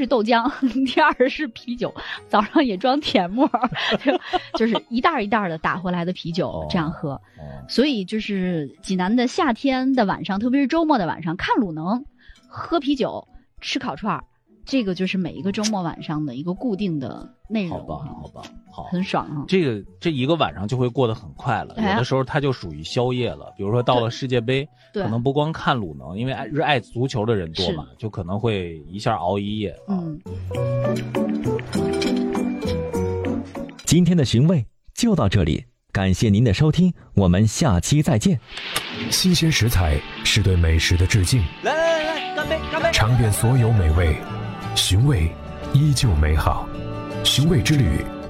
是豆浆，第二是啤酒，早上也装甜沫，就是一袋一袋的打回来的啤酒这样喝。所以就是济南的夏天的晚上，特别是周末的晚上，看鲁能，喝啤酒，吃烤串，这个就是每一个周末晚上的一个固定的内容。 好吧，好， 很爽啊！ 这一个晚上就会过得很快了，有的时候它就属于宵夜了。比如说到了世界杯，可能不光看鲁能，因为爱足球的人多嘛，就可能会一下熬一夜。 今天的寻味就到这里，感谢您的收听，我们下期再见。 新鲜食材是对美食的致敬， 来，干杯！ 尝遍所有美味，寻味依旧美好。寻味之旅